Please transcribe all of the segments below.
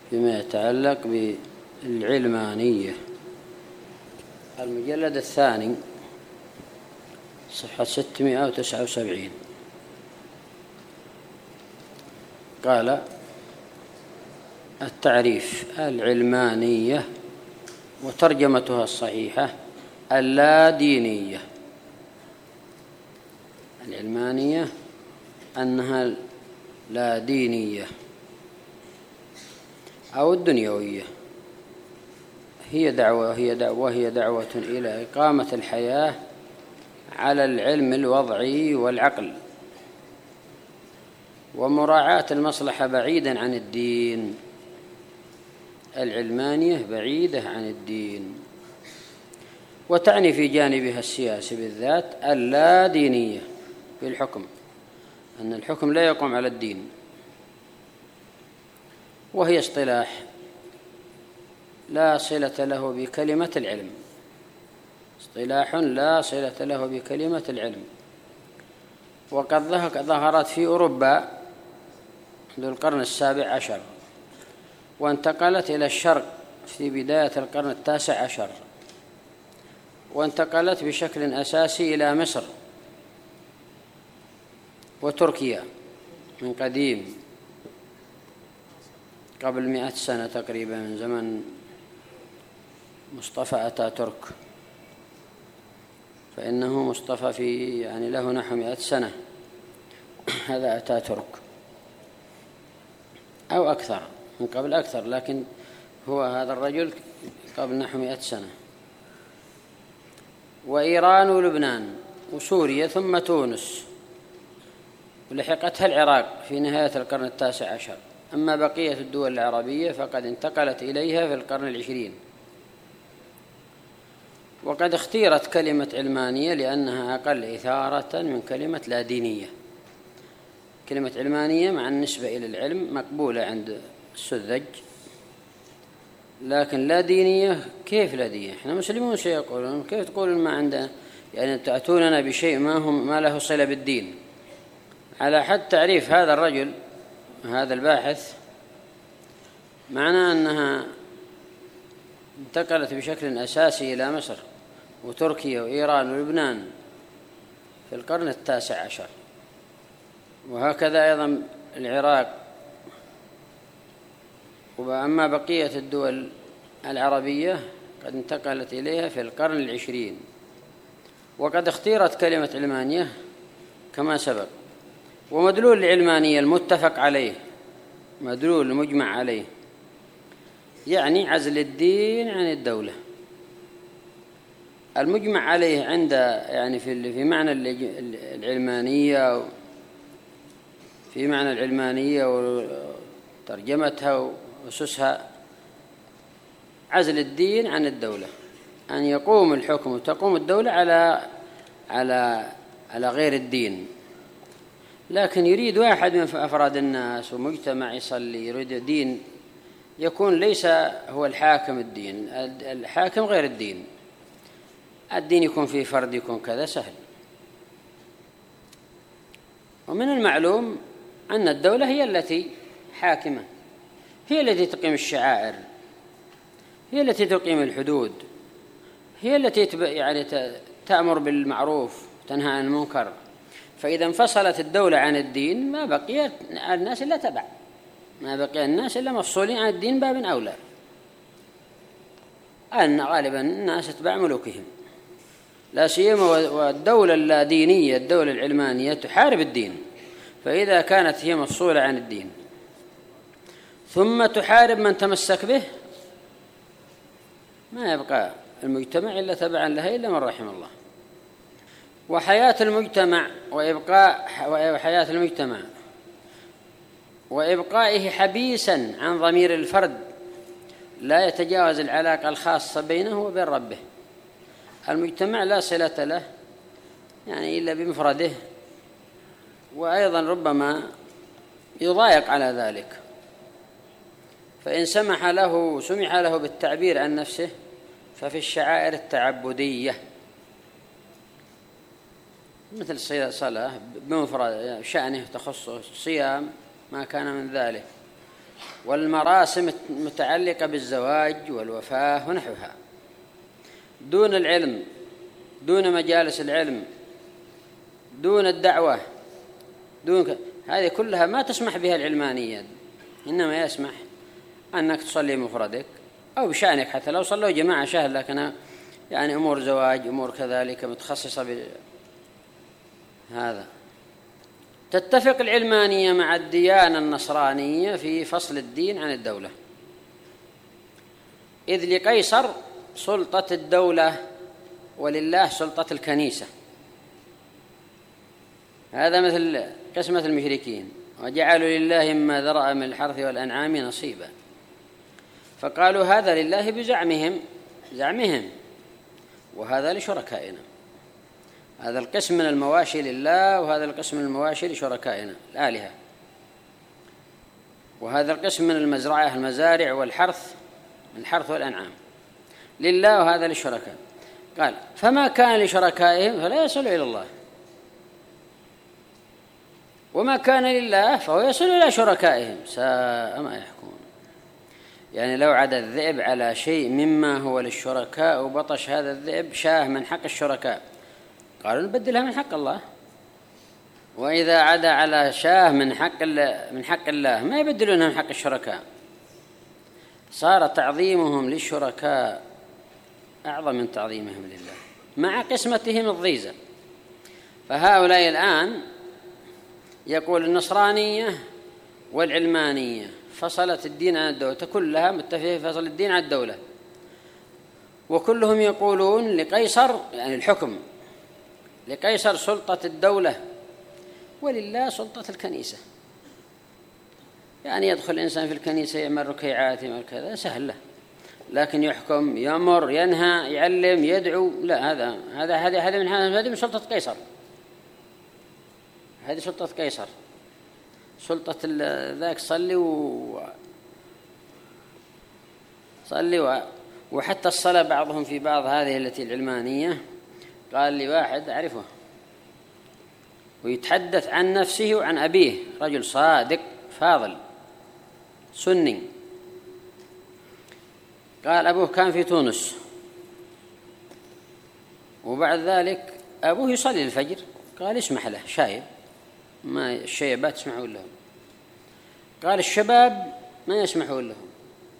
فيما يتعلق بالعلمانية، المجلد الثاني صفحة 679. قال: التعريف: العلمانية وترجمتها الصحيحة اللادينية. العلمانية أنها لا دينية أو الدنيوية، هي دعوة إلى إقامة الحياة على العلم الوضعي والعقل، ومراعاة المصلحة بعيدا عن الدين. العلمانية بعيدة عن الدين، وتعني في جانبها السياسي بالذات اللا دينية في الحكم، أن الحكم لا يقوم على الدين، وهي اصطلاح لا صلة له بكلمة العلم، اصطلاح لا صلة له بكلمة العلم. وقد ظهرت في أوروبا منذ القرن 17، وانتقلت إلى الشرق في بداية القرن 19، وانتقلت بشكل أساسي إلى مصر وتركيا من قديم، قبل 100 سنة تقريبا، من زمن مصطفى أتاتورك، فإنه مصطفى في له نحو 100 سنة، هذا أتاتورك، أو أكثر، من قبل أكثر، لكن هو هذا الرجل قبل نحو 100 سنة. وإيران ولبنان وسوريا ثم تونس، ولحقتها العراق في نهاية القرن 19. أما بقية الدول العربية فقد انتقلت إليها في القرن 20. وقد اختيرت كلمة علمانية لأنها أقل إثارة من كلمة لا دينية. كلمة علمانية مع النسبة إلى العلم مقبولة عند السذج، لكن لا دينية، كيف لا دينية؟ إحنا مسلمون، سيقولون كيف تقولون ما عندنا، تأتوننا بشيء ما له صلة بالدين. على حد تعريف هذا الرجل، هذا الباحث، معناه أنها انتقلت بشكل أساسي إلى مصر وتركيا وإيران ولبنان في القرن 19، وهكذا أيضا العراق. وأما بقية الدول العربية قد انتقلت إليها في القرن 20. وقد اختيرت كلمة علمانية كما سبق. ومدلول العلمانية المتفق عليه، مدلول المجمع عليه، يعني عزل الدين عن الدولة. المجمع عليه عند في معنى العلمانية، في معنى العلمانية وترجمتها وأسسها عزل الدين عن الدولة، أن يقوم الحكم وتقوم الدولة على غير الدين. لكن يريد واحد من أفراد الناس ومجتمع يصلي، يريد دين يكون ليس هو الحاكم، الدين الحاكم غير الدين، الدين يكون فيه فرد، يكون كذا، سهل. ومن المعلوم أن الدولة هي التي حاكمة، هي التي تقيم الشعائر، هي التي تقيم الحدود، هي التي تأمر بالمعروف وتنهى عن المنكر. فإذا انفصلت الدولة عن الدين ما بقي الناس إلا تبع، ما بقي الناس إلا مفصولين عن الدين باب أولى، أن غالبا الناس اتباع ملوكهم، لا سيما والدولة اللادينية، الدولة العلمانية تحارب الدين. فإذا كانت هي مفصولة عن الدين ثم تحارب من تمسك به، ما يبقى المجتمع إلا تبعا لها إلا من رحم الله. وحياة المجتمع وإبقائه حبيسا عن ضمير الفرد لا يتجاوز العلاقة الخاصة بينه وبين ربه. المجتمع لا صلة له إلا بمفرده، وأيضا ربما يضايق على ذلك، فإن سمح له بالتعبير عن نفسه ففي الشعائر التعبدية، مثل صلاة بمفرد شأنه تخصه، صيام ما كان من ذلك، والمراسم المتعلقة بالزواج والوفاة ونحوها، دون العلم، دون مجالس العلم، دون الدعوة، هذه كلها ما تسمح بها العلمانية، إنما يسمح أنك تصلي مفردك أو بشأنك، حتى لو صلوا جماعة شهر، لكن يعني أمور زواج، أمور كذلك متخصصة هذا. تتفق العلمانية مع الديانة النصرانية في فصل الدين عن الدولة، إذ لقيصر سلطة الدولة ولله سلطة الكنيسة. هذا مثل قسمة المشركين، وجعلوا لله مما ذرأ من الحرث والأنعام نصيبا، فقالوا هذا لله بزعمهم وهذا لشركائنا، هذا القسم من المواشي لله وهذا القسم من المواشي لشركائنا الآلهة، وهذا القسم من المزارع والحرث، من الحرث والأنعام لله وهذا للشركاء. قال فما كان لشركائهم فلا يصل إلى الله، وما كان لله فهو يصل إلى شركائهم، ساء ما يحكمون. يعني لو عدا الذئب على شيء مما هو للشركاء وبطش هذا الذئب شاه من حق الشركاء، قالوا نبدلها من حق الله. وإذا عدا على شاه من حق الله ما يبدلونها من حق الشركاء، صار تعظيمهم للشركاء أعظم من تعظيمهم لله مع قسمتهم الضيزة. فهؤلاء الآن يقول النصرانية والعلمانية فصلت الدين عن الدولة، كلها متفقة فصل الدين عن الدولة، وكلهم يقولون لقيصر يعني الحكم، لقيصر سلطة الدولة ولله سلطة الكنيسة. يعني يدخل الإنسان في الكنيسة يعمل ركيعات يعمل كذا سهل له، لكن يحكم يأمر ينهى يعلم يدعو لا، هذا من سلطة قيصر، هذه سلطة قيصر، سلطة ذاك صلي وحتى الصلاة بعضهم في بعض هذه التي العلمانية. قال لي واحد أعرفه ويتحدث عن نفسه وعن أبيه، رجل صادق فاضل سني، قال أبوه كان في تونس، وبعد ذلك أبوه يصلي الفجر، قال اسمح له شايب، ما الشيبات يسمحون لهم، قال الشباب ما يسمحون لهم.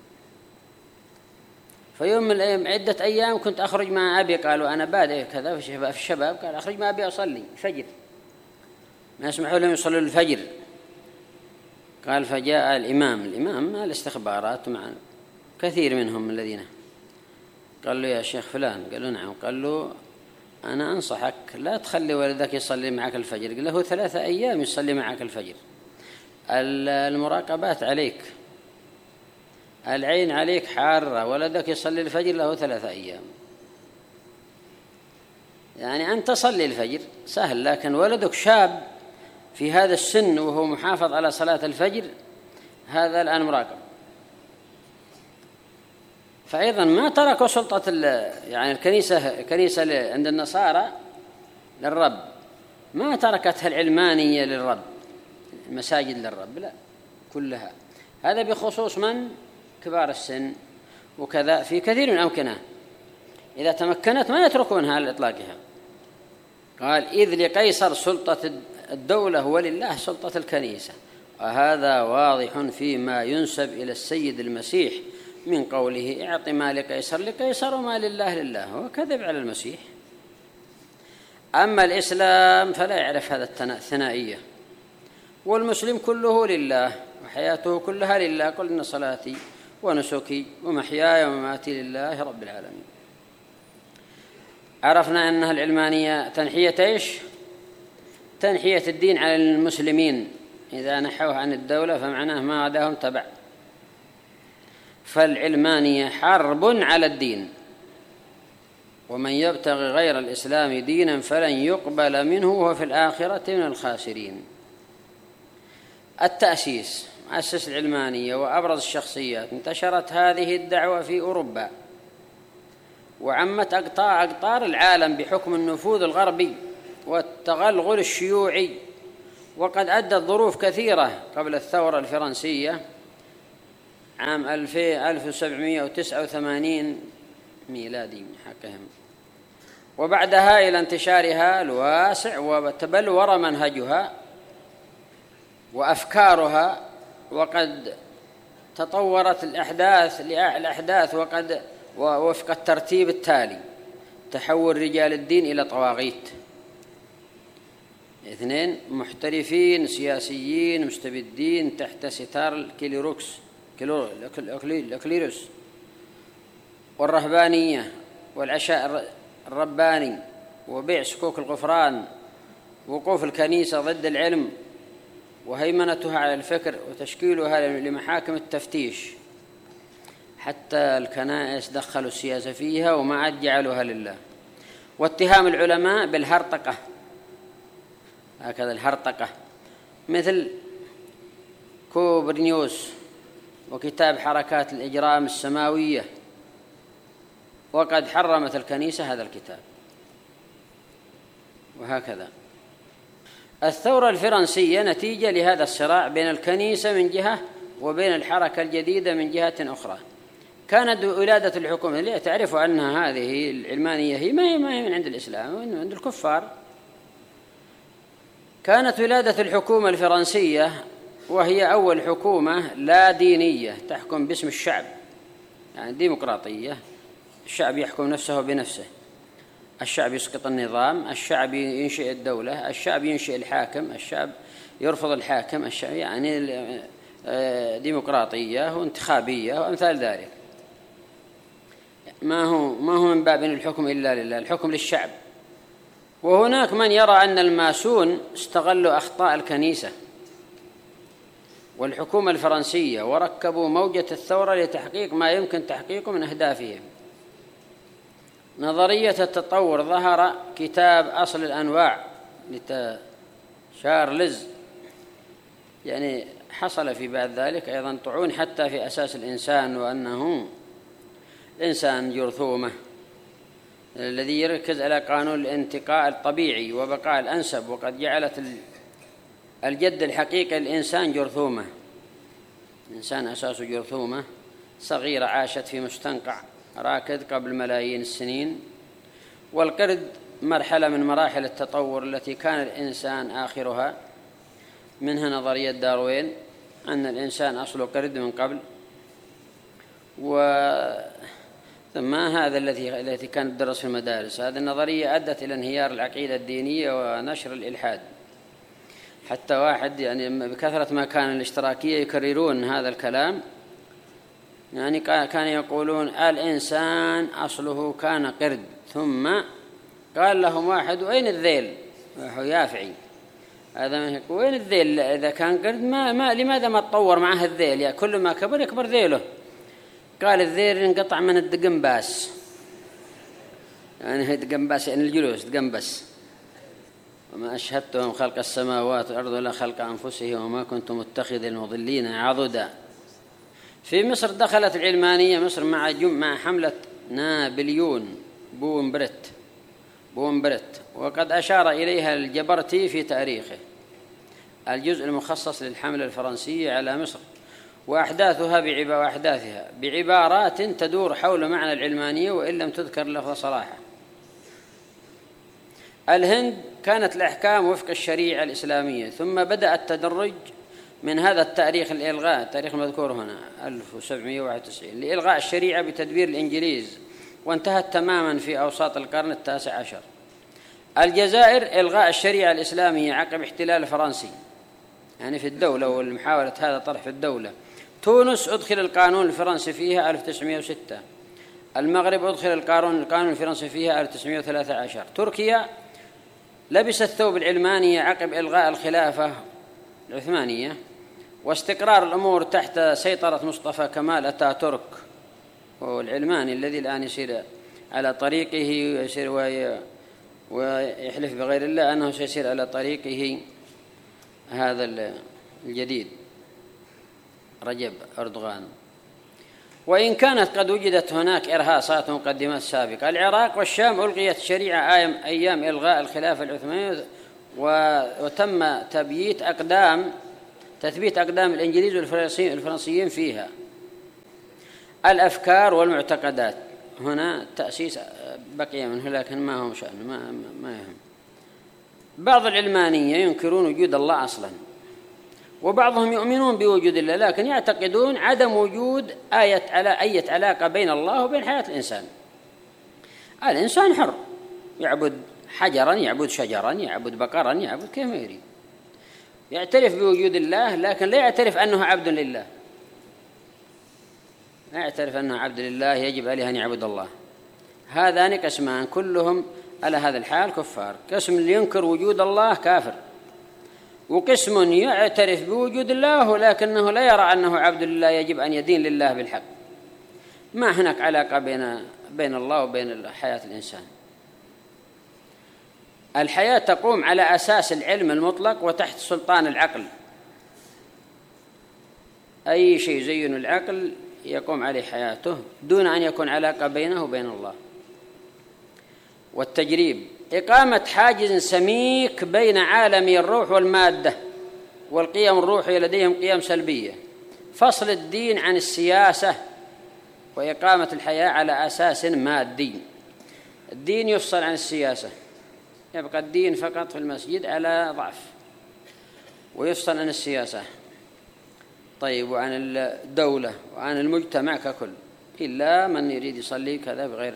فيوم من الأيام عدة أيام كنت أخرج مع أبي، قالوا أنا بادئ كذا في الشباب، قال أخرج مع أبي أصلي الفجر، ما يسمحون لهم يصلوا الفجر. قال فجاء الإمام الاستخبارات مع كثير منهم الذين، قال له يا شيخ فلان، قال له نعم، قال له أنا أنصحك لا تخلي ولدك يصلي معك الفجر، قال له 3 أيام يصلي معك الفجر، المراقبات عليك، العين عليك حارة، ولدك يصلي الفجر له 3 أيام. يعني أنت تصلي الفجر سهل، لكن ولدك شاب في هذا السن وهو محافظ على صلاة الفجر، هذا الآن مراقب. فأيضا ما تركوا سلطة يعني الكنيسة عند النصارى للرب، ما تركتها العلمانية للرب، المساجد للرب لا كلها، هذا بخصوص من كبار السن وكذا في كثير من أمكنة إذا تمكنت ما يتركونها لإطلاقها. قال إذ لقيصر سلطة الدولة ولله سلطة الكنيسة، وهذا واضح فيما ينسب إلى السيد المسيح من قوله اعط ما لقيصر لقيصر وما لله لله، هو كذب على المسيح. أما الإسلام فلا يعرف هذا الثنائية، والمسلم كله لله وحياته كلها لله، قل إن صلاتي ونسكي ومحياي ومماتي لله رب العالمين. عرفنا أنها العلمانية تنحية إيش؟ تنحية الدين على المسلمين، إذا نحوه عن الدولة فمعناه ما عداهم تبع. فالعلمانية حرب على الدين، ومن يبتغي غير الإسلام دينا فلن يقبل منه وهو في الآخرة من الخاسرين. التأسيس مؤسس العلمانية وأبرز الشخصيات، انتشرت هذه الدعوة في أوروبا وعمت أقطار العالم بحكم النفوذ الغربي والتغلغل الشيوعي، وقد أدت ظروف كثيرة قبل الثورة الفرنسية عام 1789 ميلادي حقهم، وبعدها إلى انتشارها الواسع وتبلور منهجها وأفكارها، وقد تطورت الأحداث وقد وفق الترتيب التالي: تحول رجال الدين إلى طواغيت، 2 محترفين سياسيين مستبدين تحت ستار الكليروس والرهبانية والعشاء الرباني وبيع سكوك الغفران، وقوف الكنيسة ضد العلم وهيمنتها على الفكر وتشكيلها لمحاكم التفتيش، حتى الكنائس دخلوا السياسة فيها وما عاد جعلوها لله، واتهام العلماء بالهرطقة، هكذا الهرطقة، مثل كوبرنيوس وكتاب حركات الإجرام السماوية، وقد حرمت الكنيسة هذا الكتاب. وهكذا الثورة الفرنسية نتيجة لهذا الصراع بين الكنيسة من جهة وبين الحركة الجديدة من جهة أخرى. كانت ولادة الحكومة، تعرف أن هذه العلمانية هي ما هي من عند الإسلام، من عند الكفار. كانت ولادة الحكومة الفرنسية وهي أول حكومة لا دينية تحكم باسم الشعب، يعني ديمقراطية، الشعب يحكم نفسه بنفسه، الشعب يسقط النظام، الشعب ينشئ الدولة، الشعب ينشئ الحاكم، الشعب يرفض الحاكم، الشعب يعني ديمقراطية وانتخابية وأمثال ذلك. ما هو من باب الحكم إلا لله، الحكم للشعب. وهناك من يرى أن الماسون استغلوا أخطاء الكنيسة والحكومة الفرنسية وركبوا موجة الثورة لتحقيق ما يمكن تحقيقه من أهدافهم. نظرية التطور ظهر كتاب أصل الأنواع لشارلز، يعني حصل في بعد ذلك أيضا طعون حتى في أساس الإنسان، وأنه الإنسان جرثومة الذي يركز على قانون الانتقاء الطبيعي وبقاء الأنسب، وقد جعلت الجد الحقيقي للإنسان جرثومة. الإنسان أساسه جرثومة صغيرة عاشت في مستنقع راكد قبل ملايين السنين، والقرد مرحلة من مراحل التطور التي كان الإنسان آخرها. منها نظرية داروين أن الإنسان أصله قرد من قبل، ثم هذا التي كانت تدرس في المدارس. هذه النظرية أدت إلى انهيار العقيدة الدينية ونشر الإلحاد، حتى واحد يعني بكثرة ما كان الاشتراكية يكررون هذا الكلام، يعني كانوا يقولون الإنسان أصله كان قرد، ثم قال لهم واحد: وين الذيل؟ يافعي هذا وين الذيل؟ إذا كان قرد لماذا ما تطور معه الذيل؟ يعني كل ما كبر يكبر ذيله. قال: الذيل انقطع من الدقنباس، يعني الدقنباس يعني الجلوس دقنبس. وما أشهدتهم خلق السماوات والأرض ولا خلق أنفسهم وما كنت متخذ المضلين عضدا. في مصر دخلت العلمانية مصر مع حملة نابليون بومبرت، وقد أشار إليها الجبرتي في تاريخه، الجزء المخصص للحملة الفرنسية على مصر وأحداثها بعبارات تدور حول معنى العلمانية وإن لم تذكر لفظ صراحة. الهند كانت الأحكام وفق الشريعة الإسلامية، ثم بدأ التدرج من هذا التاريخ التاريخ المذكور هنا 1791 لإلغاء الشريعة بتدبير الإنجليز، وانتهت تماما في أوساط القرن 19. الجزائر إلغاء الشريعة الإسلامية عقب احتلال فرنسي، يعني في الدولة والمحاولة هذا طرح في الدولة. تونس أدخل القانون الفرنسي فيها 1906. المغرب أدخل القانون الفرنسي فيها 1913. تركيا لبست ثوب العلمانية عقب إلغاء الخلافة العثمانية واستقرار الأمور تحت سيطرة مصطفى كمال أتاتورك، والعلماني الذي الآن يسير على طريقه ويحلف بغير الله أنه سيسير على طريقه هذا الجديد رجب أردوغان. وإن كانت قد وجدت هناك إرهاصات ومقدمات سابقة، العراق والشام ألغيت الشريعة أيام إلغاء الخلافة العثمانية، وتم تثبيت أقدام الإنجليز والفرنسيين فيها. الأفكار والمعتقدات. هنا تأسيس بقي منه لكن ما هو شأنه، ما يهم. بعض العلمانية ينكرون وجود الله أصلا، وبعضهم يؤمنون بوجود الله لكن يعتقدون عدم وجود أي علاقة بين الله وبين حياة الإنسان. الإنسان حر، يعبد حجرا، يعبد شجرا، يعبد بقرا، يعبد كيف ما يريد، يعترف بوجود الله لكن لا يعترف أنه عبد لله، لا يعترف أنه عبد لله يجب عليه أن يعبد الله. هذان قسمان كلهم على هذا الحال كفار. قسم اللي ينكر وجود الله كافر، وقسم يعترف بوجود الله ولكنه لا يرى أنه عبد لله يجب أن يدين لله بالحق. ما هناك علاقة بين الله وبين حياة الإنسان. الحياة تقوم على أساس العلم المطلق وتحت سلطان العقل. أي شيء زين العقل يقوم عليه حياته دون أن يكون علاقة بينه وبين الله. والتجريب إقامة حاجز سميك بين عالم الروح والمادة، والقيم الروحية لديهم قيم سلبية. فصل الدين عن السياسة وإقامة الحياة على أساس مادي. الدين يفصل عن السياسة، يبقى الدين فقط في المسجد على ضعف، ويفصل عن السياسة. طيب، وعن الدولة وعن المجتمع ككل، إلا من يريد يصلي كذا بغير.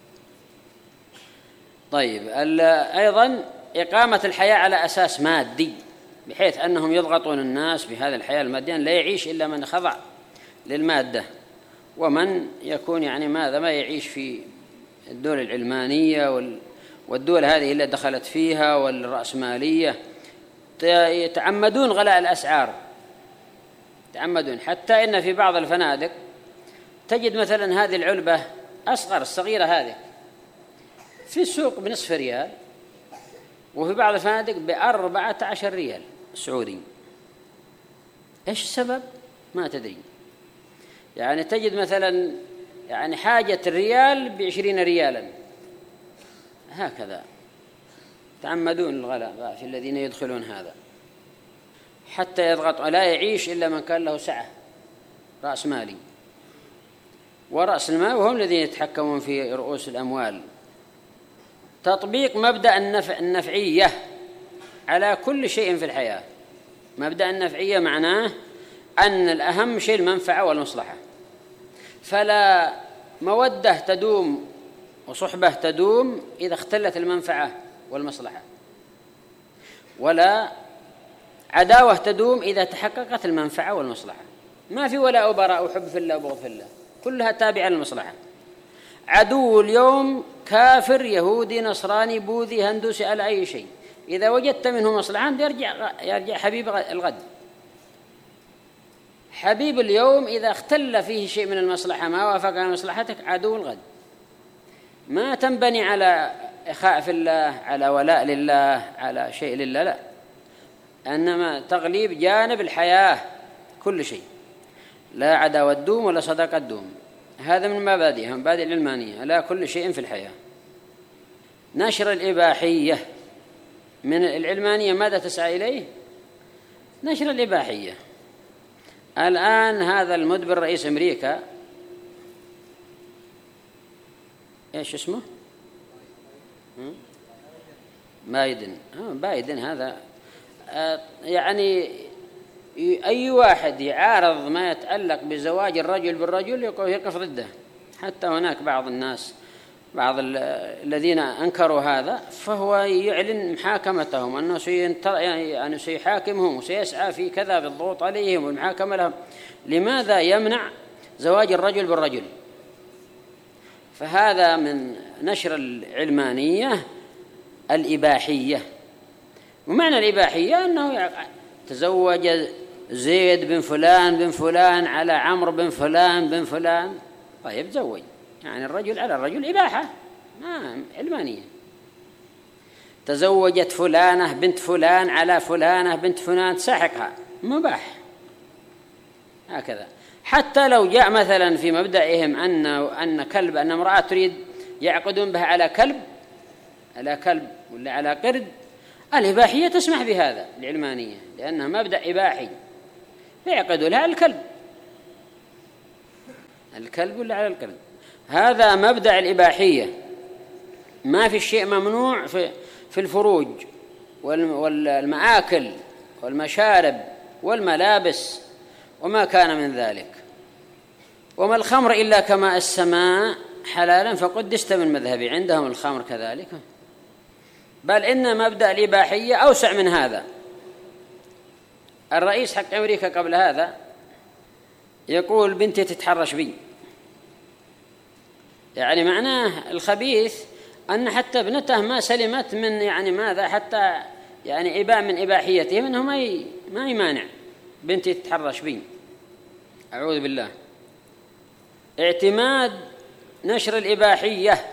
طيب، أيضا إقامة الحياة على أساس مادي، بحيث أنهم يضغطون الناس بهذا الحياة المادية، لا يعيش إلا من خضع للمادة، ومن يكون يعني ما يعيش في الدول العلمانية والدول هذه اللي دخلت فيها والرأسمالية يتعمدون غلاء الأسعار، يتعمدون. حتى إن في بعض الفنادق تجد مثلا هذه العلبة الصغيرة هذه في السوق بنصف ريال، وفي بعض الفنادق ب14 ريال سعودي. إيش السبب؟ ما تدري. يعني تجد مثلا يعني حاجة الريال ب20 ريالا، هكذا تعمدون الغلاء في الذين يدخلون هذا، حتى يضغط. لا يعيش إلا من كان له سعة، رأس مالي، ورأس المال وهم الذين يتحكمون في رؤوس الأموال. تطبيق مبدأ النفعية على كل شيء في الحياة. مبدأ النفعية معناه أن الأهم شيء المنفعة والمصلحة، فلا مودة تدوم وصحبة تدوم إذا اختلت المنفعة والمصلحة، ولا عداوة تدوم إذا تحققت المنفعة والمصلحة. ما في ولا أبراء وحب في الله وبغض في الله، كلها تابعة للمصلحة. عدو اليوم كافر، يهودي، نصراني، بوذي، هندوسي، على أي شيء، إذا وجدت منه مصلحة يرجع حبيب الغد. حبيب اليوم إذا اختل فيه شيء من المصلحة ما وافق على مصلحتك عدو الغد. ما تنبني على إخاء في الله، على ولاء لله، على شيء لله، لا، إنما تغليب جانب الحياة كل شيء. لا عداوة تدوم ولا صداقة تدوم. هذا من مبادئهم، مبادئ العلمانية، لا كل شيء في الحياة. نشر الإباحية من العلمانية ماذا تسعى إليه؟ نشر الإباحية. الآن هذا المدبر رئيس أمريكا، إيش اسمه؟ بايدن هذا يعني أي واحد يعارض ما يتعلق بزواج الرجل بالرجل يقف ضده. حتى هناك بعض الناس، بعض الذين أنكروا هذا، فهو يعلن محاكمتهم، أنه يعني سيحاكمهم وسيسعى في كذا بالضغط عليهم والمحاكمة لهم. لماذا يمنع زواج الرجل بالرجل؟ فهذا من نشر العلمانية الإباحية. ومعنى الإباحية أنه تزوج زيد بن فلان بن فلان على عمرو بن فلان بن فلان. طيب تزوج، يعني الرجل على الرجل إباحة، علمانية. تزوجت فلانة بنت فلان على فلانة بنت فلان تساحقها، مباح. هكذا. حتى لو جاء مثلا في مبدئهم أن امرأة تريد يعقدون بها على كلب ولا على قرد، الإباحية تسمح بهذا العلمانية، لأنها مبدأ إباحي، فيعقدوا لها الكلب. الكلب ولا على الكلب. هذا مبدأ الإباحية، ما في شيء ممنوع في الفروج والمآكل والمشارب والملابس وما كان من ذلك. وما الخمر إلا كماء السماء حلالا فقدست من مذهبي، عندهم الخمر كذلك. بل إن مبدأ الإباحية أوسع من هذا. الرئيس حق أمريكا قبل هذا يقول بنتي تتحرش بي، يعني معناه الخبيث أن حتى ابنته ما سلمت من يعني ماذا، حتى يعني إباء من إباحيته، منه ما يمانع بنتي تتحرش بي. أعوذ بالله. اعتماد نشر الإباحية.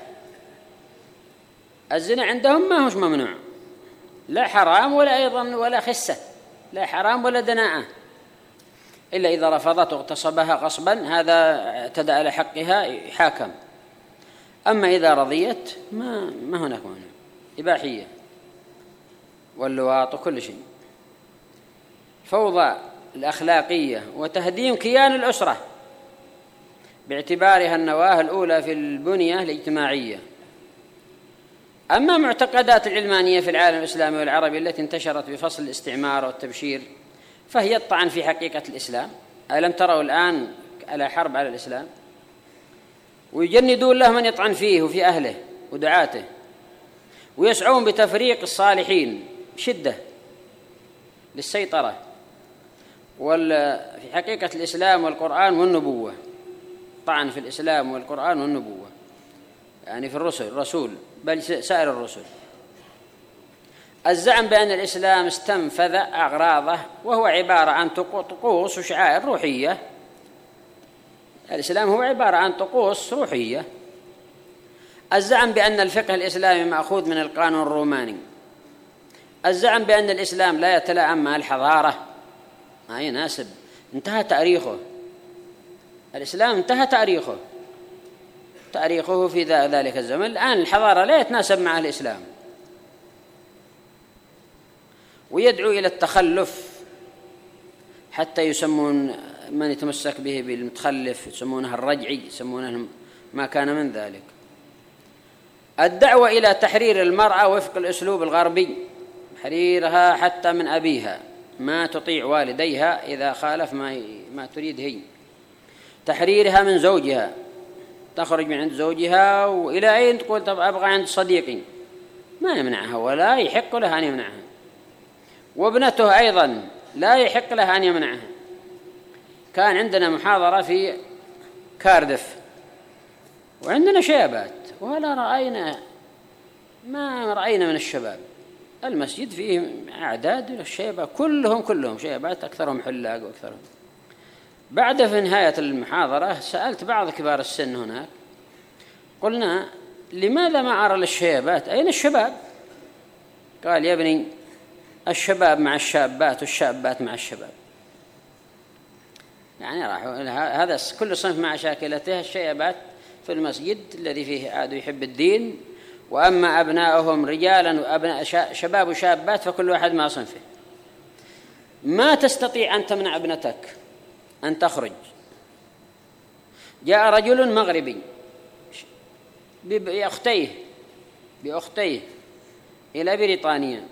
الزنا عندهم ما هوش ممنوع، لا حرام ولا أيضا ولا خسة، لا حرام ولا دناءة، إلا إذا رفضت واغتصبها غصبا هذا اعتدى على حقها يحاكم. أما إذا رضيت ما هناك مانع. إباحية واللواط وكل شيء. فوضى الأخلاقية وتهديم كيان الأسرة باعتبارها النواة الأولى في البنية الاجتماعية. أما معتقدات العلمانية في العالم الإسلامي والعربي التي انتشرت بفصل الاستعمار والتبشير فهي الطعن في حقيقة الإسلام. ألم تروا الآن على حرب على الإسلام، ويجندون له من يطعن فيه وفي أهله ودعاته، ويسعون بتفريق الصالحين بشدة للسيطرة في حقيقة الإسلام والقرآن والنبوة. طعن في الإسلام والقرآن والنبوة، يعني في الرسول بل سائر الرسل. الزعم بأن الإسلام استنفذ أغراضه وهو عبارة عن طقوس وشعائر روحية. الإسلام هو عبارة عن طقوس روحية. الزعم بأن الفقه الإسلامي مأخوذ من القانون الروماني. الزعم بأن الإسلام لا يتلائم مع الحضارة، ما يناسب، انتهى تاريخه. الإسلام انتهى تاريخه في ذلك الزمن. الآن الحضارة لا يتناسب مع الإسلام، ويدعو إلى التخلف، حتى يسمون من يتمسك به بالمتخلف يسمونه الرجعي، يسمونه ما كان من ذلك. الدعوة إلى تحرير المرأة وفق الأسلوب الغربي، تحريرها حتى من أبيها، ما تطيع والديها إذا خالف ما تريد هي. تحريرها من زوجها، تخرج من عند زوجها وإلى أين تقول طب أبغى عند صديقي، ما يمنعها ولا يحق لها أن يمنعها. وابنته أيضا لا يحق لها أن يمنعها. كان عندنا محاضرة في كاردف وعندنا شيبات، ولا ما رأينا من الشباب. المسجد فيه أعداد الشيبة كلهم شيبات، أكثرهم حلاق وأكثرهم. بعد في نهاية المحاضرة سألت بعض كبار السن هناك، قلنا لماذا ما أرى للشيبات؟ أين الشباب؟ قال يا ابني الشباب مع الشابات والشابات مع الشباب. يعني راحوا هذا كل صنف مع شاكلته. الشيبات في المسجد الذي فيه عاد يحب الدين، وأما أبناؤهم رجالا وأبناء شباب وشابات فكل واحد مع صنفه. ما تستطيع أن تمنع ابنتك أن تخرج. جاء رجل مغربي بأختيه إلى بريطانيا،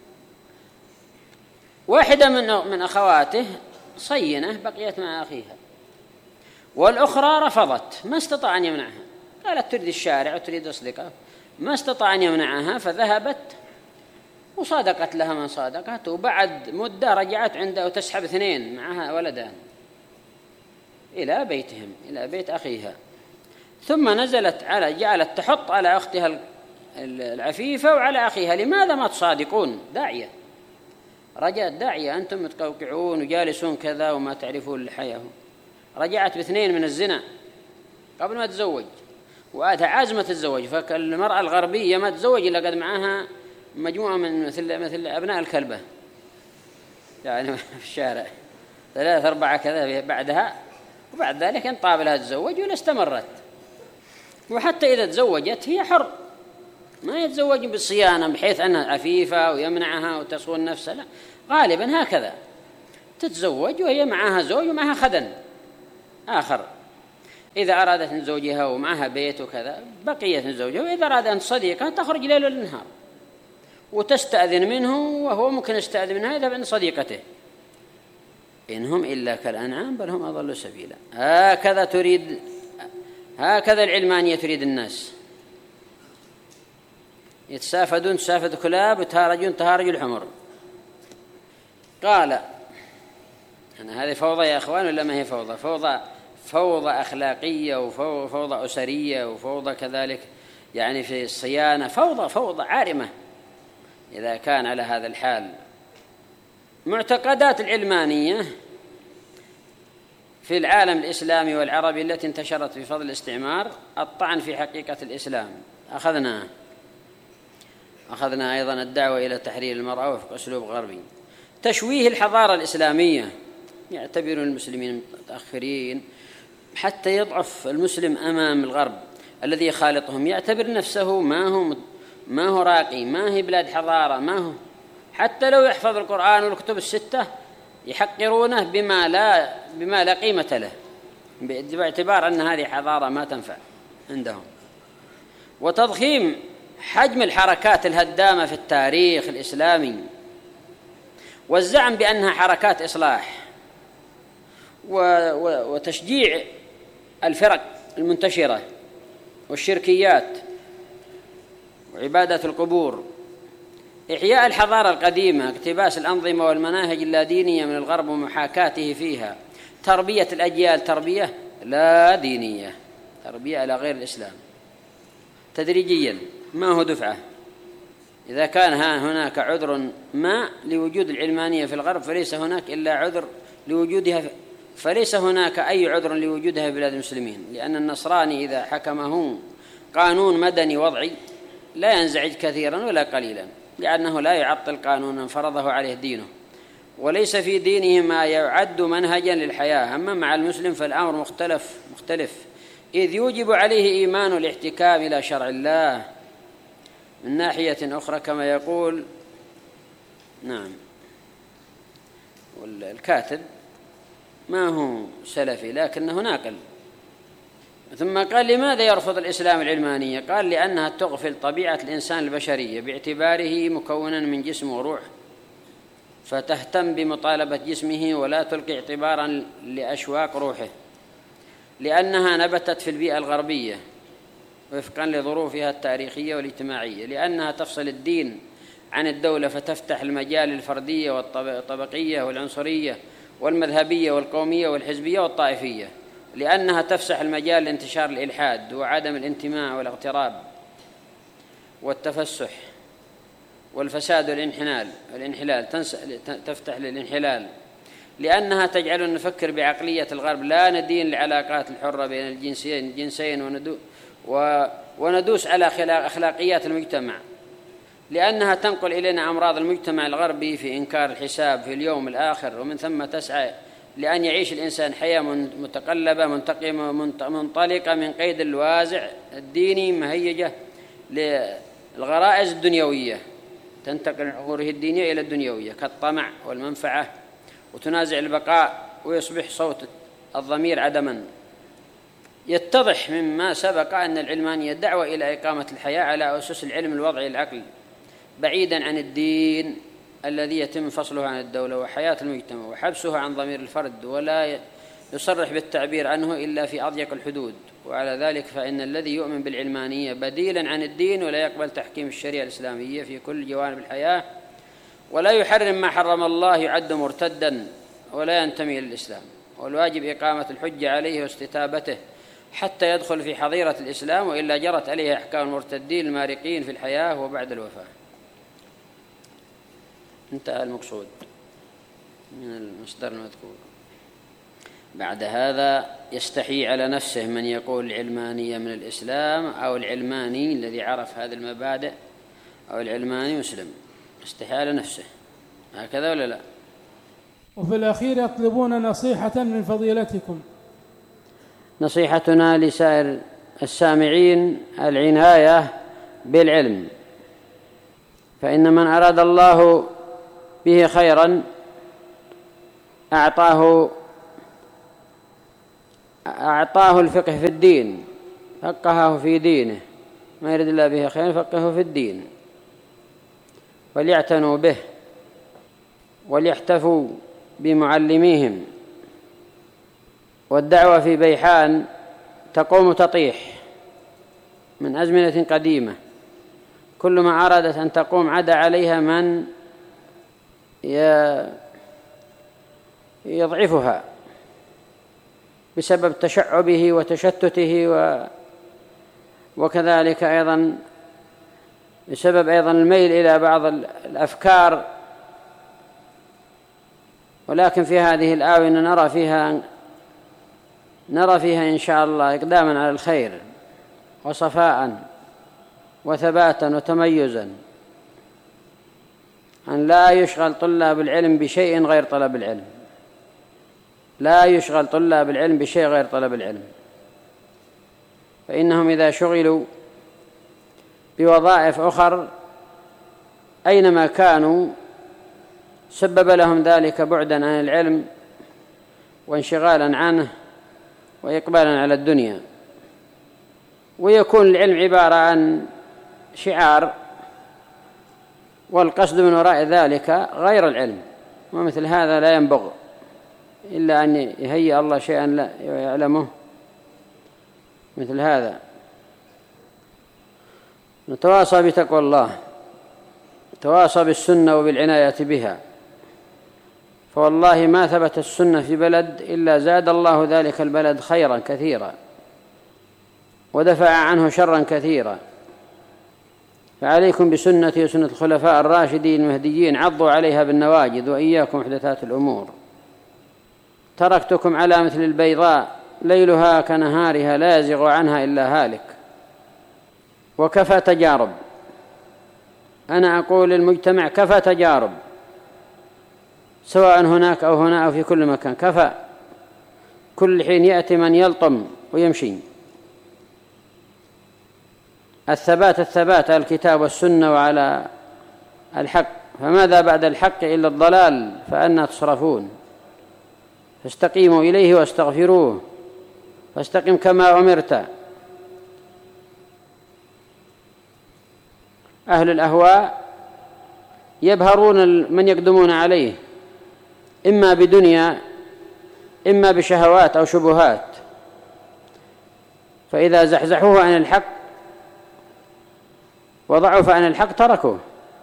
واحدة من أخواته صينة بقيت مع أخيها، والأخرى رفضت، ما استطاع أن يمنعها. قالت تريد الشارع وتريد أصدقاء، ما استطاع أن يمنعها، فذهبت وصادقت لها من صادقت. وبعد مدة رجعت عنده وتسحب 2 معها ولدان إلى بيتهم، إلى بيت أخيها. ثم نزلت جعلت تحط على أختها العفيفة وعلى أخيها، لماذا ما تصادقون؟ داعية، رجعت داعية، أنتم متقوقعون وجالسون كذا وما تعرفون الحياة. رجعت ب2 من الزنا قبل ما تزوج، وآتها عازمة تتزوج. فالمرأة الغربية ما تزوج إلا قد معها مجموعة من مثل أبناء الكلبة، يعني في الشارع 3 4 كذا بعدها، وبعد ذلك إن طابلها تتزوج ولا استمرت. وحتى إذا تزوجت هي حر، ما يتزوج بالصيانة بحيث أنها عفيفة ويمنعها وتصون نفسها، لا، غالبا هكذا تتزوج وهي معها زوج ومعها خدن آخر. إذا أرادت أن زوجها ومعها بيت وكذا بقيت زوجها، وإذا أراد أن صديقها تخرج ليل والنهار وتستأذن منه وهو ممكن يستأذن منها إذا بأن صديقته. إن هم إلا كالأنعام بل هم أضل سبيلا. هكذا العلمانية تريد الناس، يتسافدون تسافد الكلاب وتهارجون تهارج الحمر. قال أنا هذه فوضى يا أخوان ولا ما هي فوضى؟ فوضى أخلاقية وفوضى أسرية وفوضى كذلك يعني في الصيانة، فوضى عارمة إذا كان على هذا الحال. معتقدات العلمانية في العالم الإسلامي والعربي التي انتشرت بفضل الاستعمار: الطعن في حقيقة الإسلام، أخذنا أيضا الدعوة إلى تحرير المرأة وفق أسلوب غربي، تشويه الحضارة الإسلامية، يعتبر المسلمين متأخرين حتى يضعف المسلم أمام الغرب الذي يخالطهم، يعتبر نفسه ما هو راقي، ما هي بلاد حضارة، ما هو حتى لو يحفظ القرآن والكتب الستة يحقرونه بما لا قيمة له، باعتبار أن هذه حضارة ما تنفع عندهم. وتضخيم حجم الحركات الهدامة في التاريخ الإسلامي والزعم بأنها حركات إصلاح، وتشجيع الفرق المنتشرة والشركيات وعبادة القبور، إحياء الحضارة القديمة، اقتباس الأنظمة والمناهج اللادينية من الغرب ومحاكاته فيها، تربية الأجيال تربية لا دينية، تربية على غير الإسلام تدريجيا، ما هو دفعة. إذا كان هناك عذر ما لوجود العلمانية في الغرب فليس هناك إلا عذر لوجودها، فليس هناك أي عذر لوجودها في بلاد المسلمين، لأن النصراني إذا حكمه قانون مدني وضعي لا ينزعج كثيرا ولا قليلا، لأنه لا يعطل قانونا فرضه عليه دينه، وليس في دينه ما يعد منهجا للحياة. أما مع المسلم فالأمر مختلف، إذ يوجب عليه إيمان الاحتكام إلى شرع الله. من ناحية أخرى كما يقول والكاتب ما هو سلفي لكنه ناقل، ثم قال: لماذا يرفض الإسلام العلمانية؟ قال: لأنها تغفل طبيعة الإنسان البشرية باعتباره مكونا من جسم وروح، فتهتم بمطالبة جسمه ولا تلقي اعتبارا لأشواق روحه، لأنها نبتت في البيئة الغربية وفقا لظروفها التاريخية والاجتماعية، لأنها تفصل الدين عن الدولة فتفتح المجال للفردية والطبقية والعنصرية والمذهبية والقومية والحزبية والطائفية، لأنها تفسح المجال لانتشار الإلحاد وعدم الانتماء والاغتراب والتفسح والفساد والانحلال تفتح للانحلال، لأنها تجعلنا نفكر بعقلية الغرب لا ندين العلاقات الحرة بين الجنسين وندوس على أخلاقيات المجتمع، لأنها تنقل إلينا أمراض المجتمع الغربي في إنكار الحساب في اليوم الآخر، ومن ثم تسعى لأن يعيش الإنسان حياة متقلبة منتقمة منطلقة من قيد الوازع الديني مهيجة للغرائز الدنيوية، تنتقل من أموره الدينية إلى الدنيوية كالطمع والمنفعة، وتنازع البقاء ويصبح صوت الضمير عدما. يتضح مما سبق أن العلمانية دعوة إلى إقامة الحياة على أسس العلم الوضعي العقلي بعيدا عن الدين الذي يتم فصله عن الدولة وحياة المجتمع وحبسه عن ضمير الفرد، ولا يصرح بالتعبير عنه إلا في أضيق الحدود. وعلى ذلك فإن الذي يؤمن بالعلمانية بديلا عن الدين ولا يقبل تحكيم الشريعة الإسلامية في كل جوانب الحياة ولا يحرم ما حرم الله يعد مرتدا ولا ينتمي للإسلام، والواجب إقامة الحجة عليه واستتابته حتى يدخل في حظيرة الإسلام، وإلا جرت عليه أحكام المرتدين المارقين في الحياة وبعد الوفاة. انتهى المقصود من المصدر المذكور. بعد هذا يستحي على نفسه من يقول العلمانية من الإسلام أو العلماني الذي عرف هذه المبادئ أو العلماني مسلم، يستحي على نفسه، هكذا ولا لا؟ وفي الأخير يطلبون نصيحة من فضيلتكم. نصيحتنا لسائر السامعين العناية بالعلم، فإن من أراد الله به خيرا أعطاه أعطاه الفقه في الدين، فقهه في دينه، ما يريد الله به خيرا فقهه في الدين. وليعتنوا به وليحتفوا بمعلميهم. والدعوة في بيحان تقوم تطيح من أزمنة قديمة، كل ما أرادت أن تقوم عدا عليها من يضعفها بسبب تشعبه وتشتته، وكذلك أيضا بسبب أيضا الميل إلى بعض الأفكار. ولكن في هذه الآونة نرى فيها إن شاء الله إقداما على الخير وصفاء وثباتا وتميزا، أن لا يشغل طلاب العلم بشيء غير طلب العلم، لا يشغل طلاب العلم بشيء غير طلب العلم، فإنهم إذا شغلوا بوظائف أخر أينما كانوا سبب لهم ذلك بعدا عن العلم وانشغالا عنه وإقبالا على الدنيا، ويكون العلم عبارة عن شعار، والقصد من وراء ذلك غير العلم. ومثل هذا لا ينبغي إلا أن يهيئ الله شيئا لا يعلمه مثل هذا. نتواصى بتقوى الله، نتواصى بالسنة وبالعناية بها، فوالله ما ثبت السنة في بلد إلا زاد الله ذلك البلد خيرا كثيرا ودفع عنه شرا كثيرا. فعليكم بسنتي وسنة الخلفاء الراشدين المهديين، عضوا عليها بالنواجذ، وإياكم محدثات الأمور. تركتكم على مثل البيضاء ليلها كنهارها لا يزيغ عنها إلا هالك. وكفى تجارب، أنا أقول للمجتمع كفى تجارب، سواء هناك أو هنا أو في كل مكان، كفى. كل حين يأتي من يلطم ويمشي. الثبات على الكتاب والسنة وعلى الحق، فماذا بعد الحق إلا الضلال، فأنى تصرفون. فاستقيموا إليه واستغفروه، فاستقم كما أمرت. أهل الأهواء يبهرون من يقدمون عليه، إما بدنيا إما بشهوات أو شبهات، فإذا زحزحوه عن الحق وضعف عن الحق تركوه،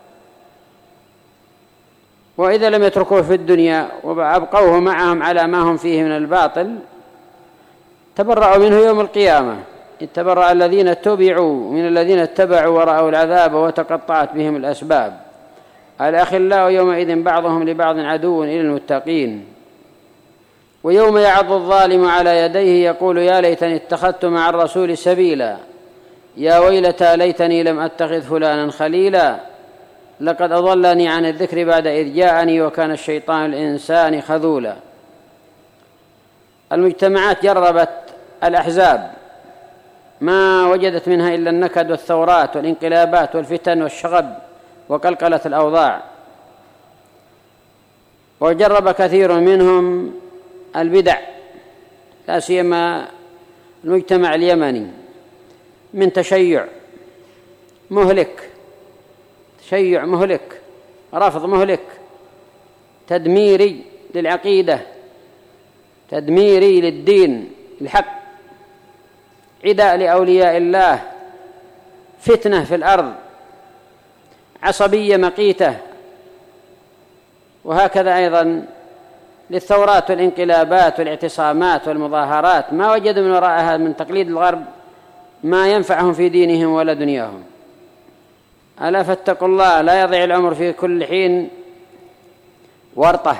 وإذا لم يتركوه في الدنيا وأبقوه معهم على ما هم فيه من الباطل تبرأوا منه يوم القيامة. اتبرأ الذين اتبعوا من الذين اتبعوا ورأوا العذاب وتقطعت بهم الأسباب. الأخلاء يومئذ بعضهم لبعض عدو إلى المتقين. ويوم يعض الظالم على يديه يقول يا ليتني اتخذت مع الرسول سبيلا، يا ويلتى ليتني لم أتخذ فلانا خليلا، لقد أضلني عن الذكر بعد إذ جاءني وكان الشيطان الإنسان خذولا. المجتمعات جربت الأحزاب ما وجدت منها إلا النكد والثورات والانقلابات والفتن والشغب وقلقلة الأوضاع. وجرب كثير منهم البدع، لا سيما المجتمع اليمني، من تشيع مهلك، تشيع مهلك، رفض مهلك، تدميري للعقيدة، تدميري للدين الحق، عداء لأولياء الله، فتنة في الأرض، عصبية مقيتة. وهكذا أيضا للثورات والانقلابات والاعتصامات والمظاهرات، ما وجدوا من وراءها من تقليد الغرب ما ينفعهم في دينهم ولا دنياهم. ألا فاتقوا الله، لا يضيع العمر في كل حين ورطة.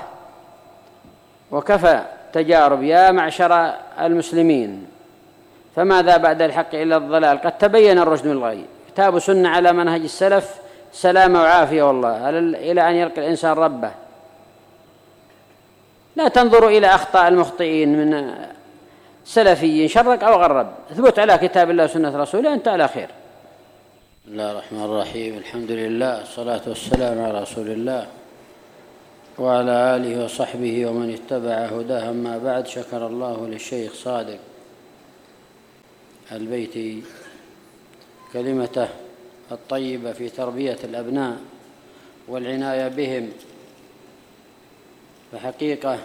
وكفى تجارب يا معشر المسلمين، فماذا بعد الحق إلا الضلال، قد تبين الرشد من الغي. كتاب سنة على منهج السلف سلامة وعافية والله، إلى أن يلقى الإنسان ربه. لا تنظروا إلى أخطاء المخطئين من سلفيين شرق أو غرب، اثبت على كتاب الله وسنة رسوله أنت على خير. بسم الله الرحمن الرحيم، الحمد لله، الصلاة والسلام على رسول الله وعلى آله وصحبه ومن اتبع هداه. أما بعد، شكر الله للشيخ صادق البيت كلمته الطيبة في تربية الأبناء والعناية بهم. فحقيقة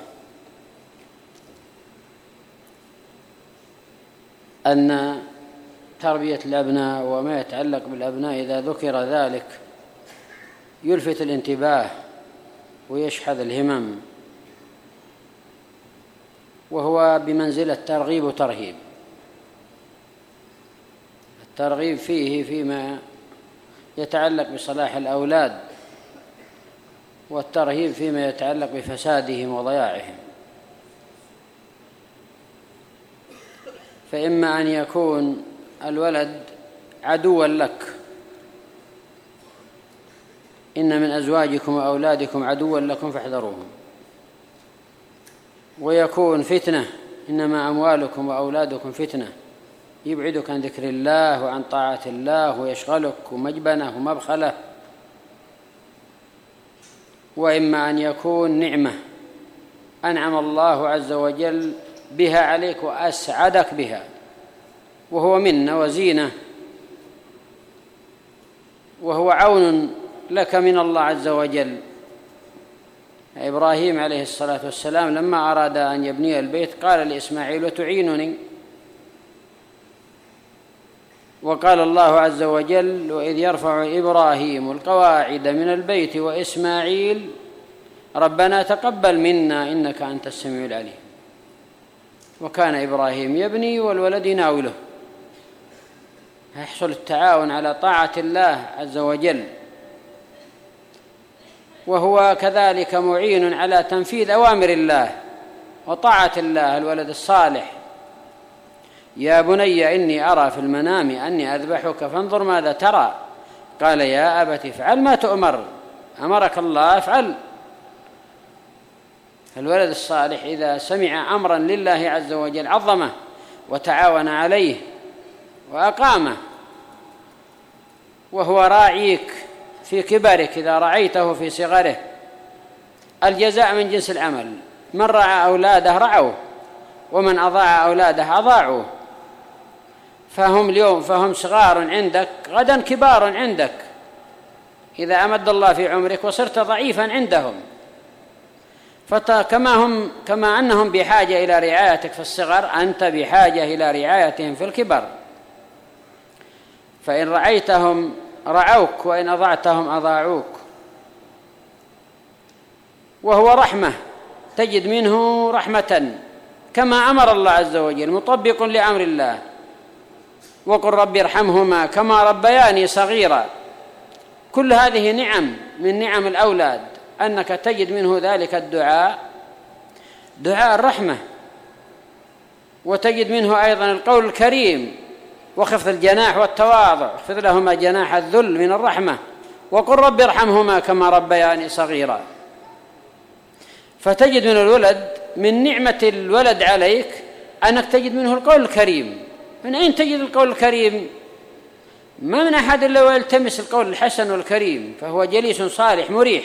أن تربية الأبناء وما يتعلق بالأبناء إذا ذكر ذلك يلفت الانتباه ويشحذ الهمم، وهو بمنزلة ترغيب وترهيب. الترغيب فيه فيما يتعلق بصلاح الأولاد، والترهيب فيما يتعلق بفسادهم وضياعهم. فإما أن يكون الولد عدوا لك، إن من أزواجكم وأولادكم عدوا لكم فاحذروهم، ويكون فتنة، إنما أموالكم وأولادكم فتنة، يبعدك عن ذكر الله وعن طاعة الله ويشغلك ومجبنه ومبخله. وإما أن يكون نعمة أنعم الله عز وجل بها عليك وأسعدك بها، وهو منة وزينة، وهو عون لك من الله عز وجل. إبراهيم عليه الصلاة والسلام لما أراد أن يبني البيت قال لإسماعيل: وتعينني؟ وقال الله عز وجل: وإذ يرفع إبراهيم القواعد من البيت وإسماعيل ربنا تقبل منا إنك أنت السميع العليم. وكان إبراهيم يبني والولد يناوله، يحصل التعاون على طاعة الله عز وجل، وهو كذلك معين على تنفيذ أوامر الله وطاعة الله. الولد الصالح: يا بني إني أرى في المنام أني أذبحك فانظر ماذا ترى. قال: يا أبت افعل ما تؤمر، أمرك الله افعل. الولد الصالح إذا سمع أمرا لله عز وجل عظمه وتعاون عليه وأقامه، وهو راعيك في كبرك إذا رعيته في صغره. الجزاء من جنس العمل، من رعى أولاده رعوه، ومن أضاع أولاده أضاعوه. فهم صغار عندك، غدا كبار عندك إذا أمد الله في عمرك وصرت ضعيفا عندهم. كما أنهم بحاجة إلى رعايتك في الصغر، أنت بحاجة إلى رعايتهم في الكبر. فإن رعيتهم رعوك، وإن أضعتهم أضاعوك. وهو رحمة، تجد منه رحمة كما أمر الله عز وجل، مطبق لأمر الله. وقل رب ارحمهما كما ربياني صغيرا. كل هذه نعم من نعم الأولاد، أنك تجد منه ذلك الدعاء، دعاء الرحمة، وتجد منه أيضا القول الكريم وخفض الجناح والتواضع، اخفض لهما جناح الذل من الرحمة، وقل رب ارحمهما كما ربياني صغيرا. فتجد من الولد، من نعمة الولد عليك أنك تجد منه القول الكريم. من أين تجد القول الكريم؟ ما من أحد إلا ويلتمس القول الحسن والكريم، فهو جليس صالح مريح،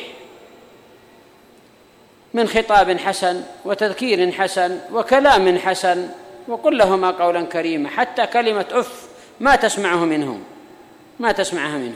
من خطاب حسن وتذكير حسن وكلام حسن. وقل لهما قولا كريما، حتى كلمة أف ما تسمعها منه.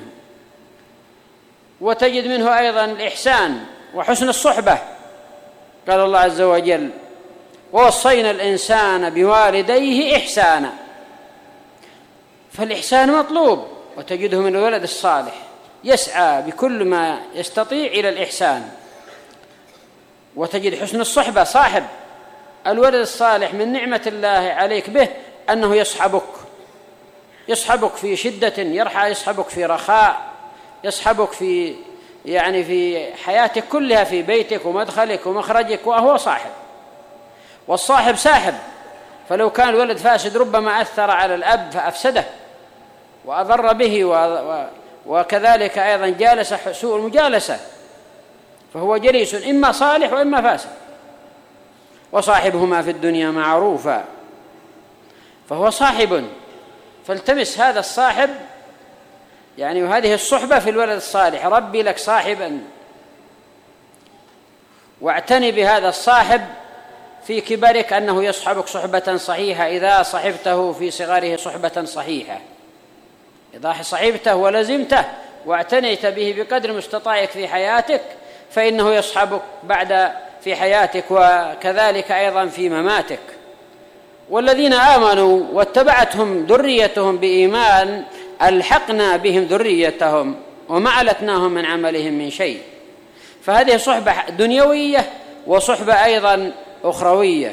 وتجد منه أيضا الإحسان وحسن الصحبة. قال الله عز وجل: ووصينا الإنسان بوالديه إحسانا. فالإحسان مطلوب، وتجده من الولد الصالح يسعى بكل ما يستطيع إلى الإحسان. وتجد حسن الصحبة، صاحب الولد الصالح من نعمة الله عليك به أنه يصحبك في شدة يرحى، يصحبك في رخاء، يصحبك في حياتك كلها، في بيتك ومدخلك ومخرجك، وهو صاحب. والصاحب ساحب، فلو كان الولد فاسد ربما أثر على الأب فأفسده وأضر به، وكذلك أيضا جالس سوء المجالسة، فهو جليس إما صالح وإما فاسد. وصاحبهما في الدنيا معروفا، فهو صاحب. فالتمس هذا الصاحب وهذه الصحبة في الولد الصالح. ربي لك صاحبا واعتني بهذا الصاحب في كبرك أنه يصحبك صحبة صحيحة إذا صحبته في صغره صحبة صحيحة، إذا صحبته ولزمته واعتنيت به بقدر مستطاعك في حياتك فإنه يصحبك بعد في حياتك وكذلك أيضا في مماتك. والذين آمنوا واتبعتهم ذريتهم بإيمان ألحقنا بهم ذريتهم وما ألتناهم من عملهم من شيء. فهذه صحبة دنيوية وصحبة أيضا أخروية.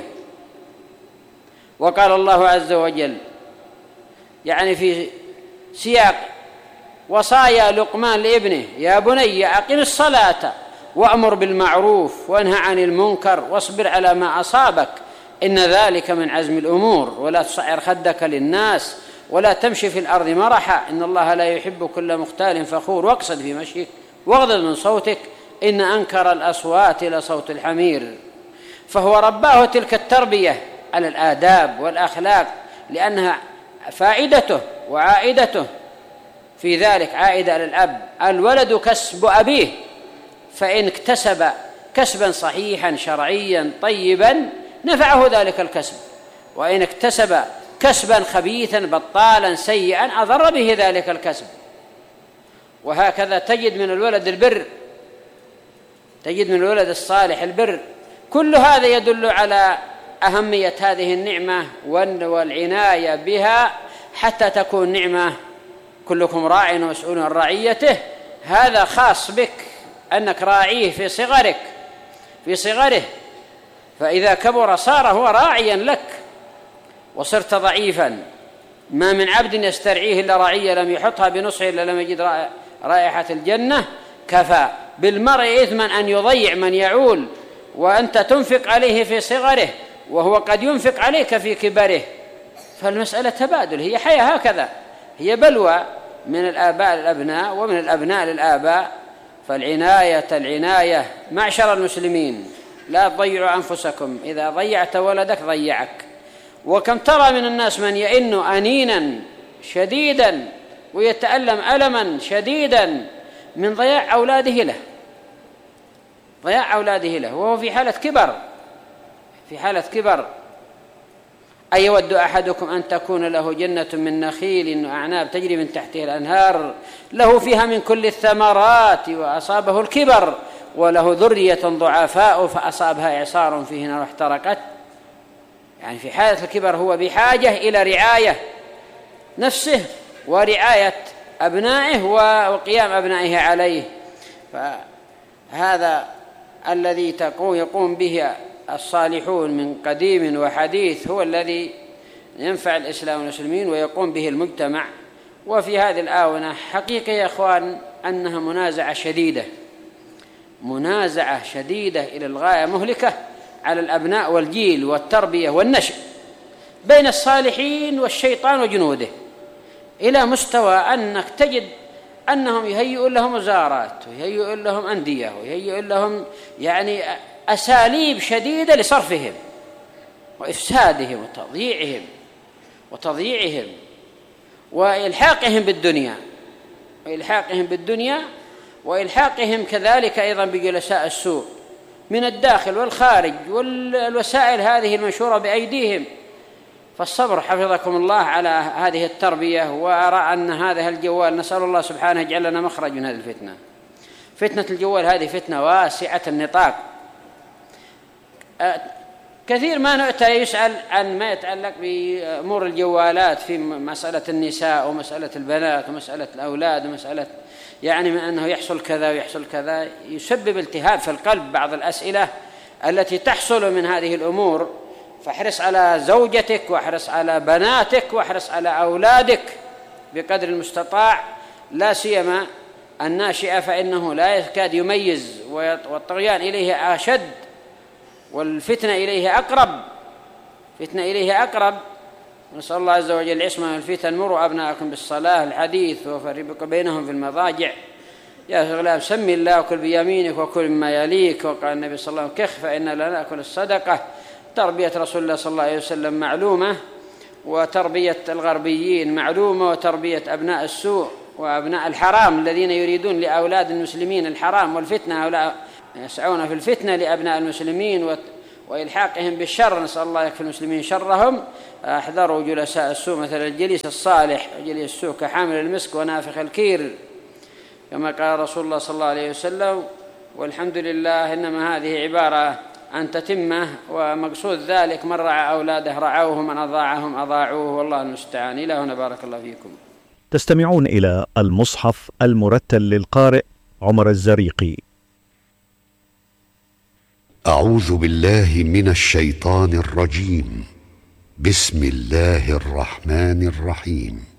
وقال الله عز وجل يعني في سياق وصايا لقمان لابنه: يا بني أقم الصلاة وأمر بالمعروف وانهى عن المنكر واصبر على ما أصابك إن ذلك من عزم الأمور ولا تصعر خدك للناس ولا تمشي في الأرض مرحا إن الله لا يحب كل مختال فخور واقصد في مشيك واغضض من صوتك إن أنكر الأصوات لصوت الحمير. فهو رباه تلك التربية على الآداب والأخلاق لأنها فائدته وعائدته في ذلك عائدة للأب. الولد كسب أبيه، فإن اكتسب كسبا صحيحا شرعيا طيبا نفعه ذلك الكسب، وإن اكتسب كسبا خبيثا بطالا سيئا أضر به ذلك الكسب. وهكذا تجد من الولد البر، تجد من الولد الصالح البر. كل هذا يدل على أهمية هذه النعمة والعناية بها حتى تكون نعمة. كلكم راع ومسؤول عن رعيته، هذا خاص بك أنك راعيه في صغره، فإذا كبر صار هو راعيا لك وصرت ضعيفا. ما من عبد يسترعيه إلا رعية لم يحطها بنصحه إلا لم يجد رائحة الجنة. كفى بالمرء إثما أن يضيع من يعول وأنت تنفق عليه في صغره وهو قد ينفق عليك في كبره. فالمسألة تبادل، هي حياة هكذا، هي بلوى من الآباء للأبناء ومن الأبناء للآباء. فالعناية معشر المسلمين لا تضيعوا أنفسكم، إذا ضيعت ولدك ضيعك. وكم ترى من الناس من يئن أنينا شديدا ويتألم ألما شديدا من ضياع أولاده له وهو في حالة كبر. أيود أحدكم أن تكون له جنة من نخيل وأعناب تجري من تحتها الأنهار له فيها من كل الثمرات وأصابه الكبر وله ذرية ضعفاء فأصابها إعصار فيه نار احترقت. يعني في حالة الكبر هو بحاجة إلى رعاية نفسه ورعاية أبنائه وقيام أبنائه عليه. فهذا الذي يقوم به الصالحون من قديم وحديث هو الذي ينفع الإسلام والمسلمين ويقوم به المجتمع. وفي هذه الآونة حقيقة يا أخوان أنها منازعة شديدة إلى الغاية، مهلكة على الأبناء والجيل والتربية والنشء بين الصالحين والشيطان وجنوده، إلى مستوى أنك تجد أنهم يهيئون لهم وزارات ويهيئون لهم أندية ويهيئون لهم يعني أساليب شديدة لصرفهم وإفسادهم وتضييعهم وإلحاقهم بالدنيا وإلحاقهم كذلك أيضا بجلساء السوء من الداخل والخارج والوسائل هذه المنشورة بأيديهم. فالصبر حفظكم الله على هذه التربية. وأرى أن هذا الجوال نسأل الله سبحانه يجعل لنا مخرج من هذه الفتنة. فتنة الجوال هذه فتنة واسعة النطاق. كثير ما نؤتى يسأل عن ما يتعلق بأمور الجوالات في مسألة النساء ومسألة البنات ومسألة الأولاد ومسألة يعني من أنه يحصل كذا ويحصل كذا، يسبب التهاب في القلب بعض الأسئلة التي تحصل من هذه الأمور. فاحرص على زوجتك واحرص على بناتك واحرص على أولادك بقدر المستطاع، لا سيما الناشئة فإنه لا يكاد يميز والطغيان إليه أشد والفتنة إليه أقرب. نسأل الله عز وجل العصمة من الفتن. مروا أبناءكم بالصلاة الحديث وفرقوا بينهم في المضاجع. يا غلام سم الله وكل بيمينك وكل مما يليك. وقال النبي صلى الله عليه وسلم كخ فإن لا نأكل الصدقة. تربية رسول الله صلى الله عليه وسلم معلومة، وتربية الغربيين معلومة، وتربية أبناء السوء وأبناء الحرام الذين يريدون لأولاد المسلمين الحرام والفتنة، هؤلاء يسعون في الفتنة لأبناء المسلمين وإلحاقهم بالشر، نسأل الله يكفي المسلمين شرهم. احذروا جلساء السوء مثل الجليس الصالح وجليس السوء كحامل المسك ونافخ الكير، كما قال رسول الله صلى الله عليه وسلم. والحمد لله، إنما هذه عبارة عن تتمة، ومقصود ذلك من رعى أولاده رعوه، من أضاعهم أضاعوه، والله المستعان. إلى هنا بارك الله فيكم. تستمعون إلى المصحف المرتل للقارئ عمر الزريقي. أعوذ بالله من الشيطان الرجيم. بسم الله الرحمن الرحيم.